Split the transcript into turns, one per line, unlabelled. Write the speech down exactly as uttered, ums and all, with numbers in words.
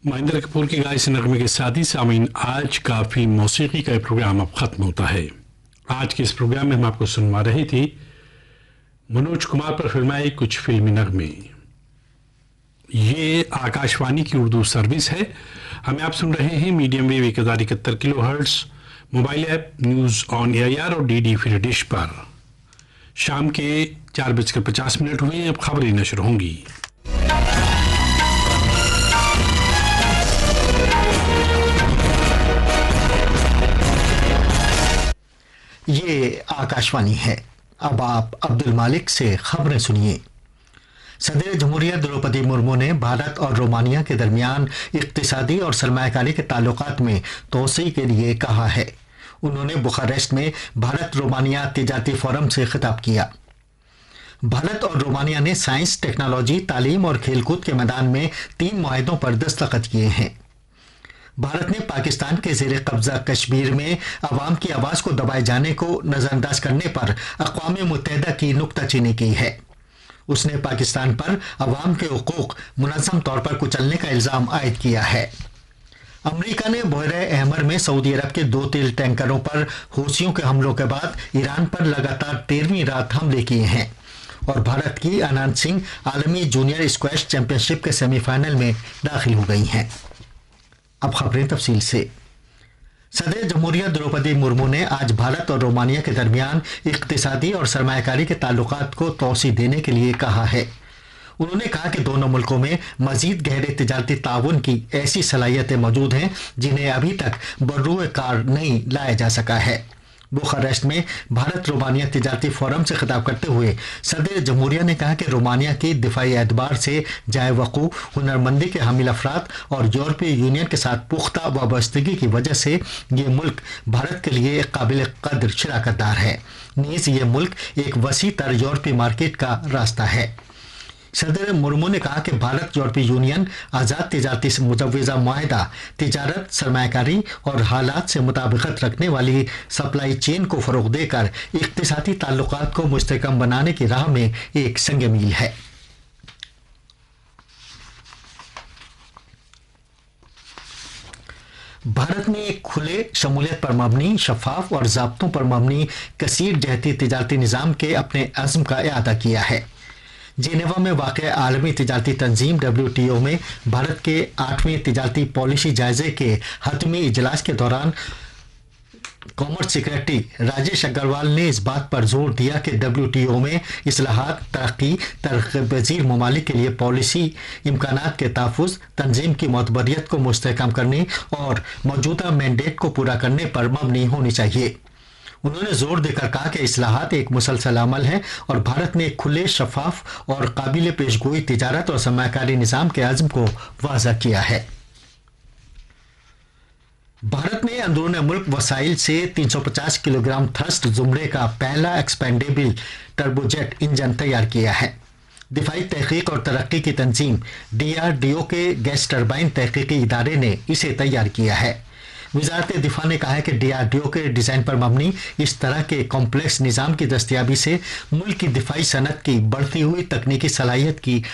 महेंद्र कपूर के गाए इस नगमे के साथ ही सामीन आज काफ़ी मौसीकी का प्रोग्राम अब ख़त्म होता है। आज के इस प्रोग्राम में हम आपको सुनवा रहे थे मनोज कुमार पर फिल्माए कुछ फिल्मी नगमे। ये आकाशवाणी की उर्दू सर्विस है। हमें आप सुन रहे हैं मीडियम वेव एक हज़ार इकहत्तर kilo hertz, mobile app news on AIR और डी डी फ्री डिश पर। शाम के चार बजकर पचास मिनट हुए। अब खबरें नशर होंगी।
ये आकाशवाणी है। अब आप अब्दुल मालिक से खबरें सुनिए। सदर जमहूरियत द्रौपदी मुर्मू ने भारत और रोमानिया के दरमियान इक्तिसादी और सरमायाकारी के ताल्लुकात में तोसी के लिए कहा है। उन्होंने बुखारेस्ट में भारत रोमानिया तिजारती फोरम से खिताब किया। भारत और रोमानिया ने साइंस, टेक्नोलॉजी, तालीम और खेलकूद के मैदान में तीन मुआहदों पर दस्तखत किए हैं। भारत ने पाकिस्तान के ज़ेरे कब्जा कश्मीर में अवाम की आवाज़ को दबाए जाने को नज़रअंदाज करने पर अक़वाम मुत्तहिदा की नुक्ताचीनी की है। उसने पाकिस्तान पर अवाम के हुकूक मुनज़्ज़म तौर पर कुचलने का इल्ज़ाम आयद किया है। अमेरिका ने बहरे अहमर में सऊदी अरब के दो तेल टैंकरों पर हूसियों के हमलों के बाद ईरान पर लगातार तेरहवीं रात हमले किए हैं और भारत की आनंद सिंह आलमी जूनियर स्क्वैश चैंपियनशिप के सेमीफाइनल में दाखिल हो गई हैं। अब खबरें तफसील से। सदर जमहूरियत द्रौपदी मुर्मू ने आज भारत और रोमानिया के दरमियान इक्तिसादी और सरमायाकारी के ताल्लुकात को तोसी देने के लिए कहा है। उन्होंने कहा कि दोनों मुल्कों में मजीद गहरे तिजारती ताउन की ऐसी सलाहियतें मौजूद हैं जिन्हें अभी तक बर्रुए कार नहीं लाया जा सका है। बुखारेस्ट में भारत रोमानिया तिजारती फोरम से खिताब करते हुए सदर जमहूरिया ने कहा कि रोमानिया की दिफाई एतबार से जाए वकू, हुनरमंदी के हामिल अफराद और यूरोपीय यूनियन के साथ पुख्ता वाबस्तगी की वजह से ये मुल्क भारत के लिए एक काबिल कदर शराकतदार है। नीज़ ये मुल्क एक वसी तर यूरोपीय मार्केट का रास्ता है। सदर मुर्मू ने कहा कि भारत यूरोपीय यूनियन आज़ाद तिजारती मुजव्वज़ा मुआहदा तिजारत, सरमायाकारी और हालात से मुताबिकत रखने वाली सप्लाई चेन को फ़रोग़ देकर इक़्तिसादी ताल्लुकात को मुस्तहकम बनाने की राह में एक संग मील है। भारत ने एक खुले, शमूलियत पर मबनी, शफाफ और ज़ाब्तों पर मबनी कसीर जहती तिजारती निज़ाम के अपने अज़्म का इआदा किया है। जेनेवा में वाक़ आलमी तिजारती तंजीम डब्ल्यू टी ओ में भारत के आठवें तिजारती पॉलिसी जायजे के हतमी इजलास के दौरान कॉमर्स सेक्रेटरी राजेश अग्रवाल ने इस बात पर जोर दिया कि डब्ल्यू टी ओ में इस्लाहात, तरक्की, तरक़्क़ी पज़ीर ममालिक के लिए पॉलिसी इम्कानात के तहफ़्फ़ुज़, तंजीम की मोतबरियत को मुस्तहकम करने और मौजूदा मैंडेट को पूरा करने पर मबनी होनी चाहिए। उन्होंने जोर देकर कहा कि इस्लाहात एक मुसलसल अमल है और भारत ने एक खुले, शफाफ और काबिल पेशगोई तिजारत और सरमायाकारी निज़ाम के अज़्म को वाज़ा किया है। भारत ने अंदरूनी मुल्क वसाइल से तीन सौ पचास किलोग्राम थ्रस्ट ज़ुमरे का पहला एक्सपेंडेबल टर्बोजेट इंजन तैयार किया है। दिफाई तहकीक और तरक्की की तंजीम डी आर डी ओ के गैस टरबाइन तहकीकी इदारे ने इसे तैयार किया है। वज़ारत दिफा ने कहा है कि डी आर डी ओ के डिज़ाइन पर मबनी इस तरह के कॉम्प्लेक्स निज़ाम की दस्तयाबी से मुल्क की दिफाई सनत की बढ़ती हुई तकनीकी सलाहियत की